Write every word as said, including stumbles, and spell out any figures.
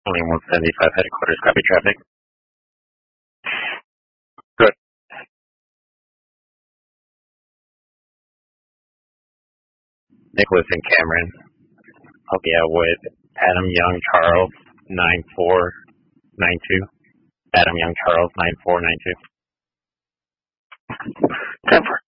Only one seventy-five headquarters, copy traffic. Good. Nicholas and Cameron. I'll be out with Adam Young Charles, nine four nine two. Adam Young Charles, nine four nine two. ten four.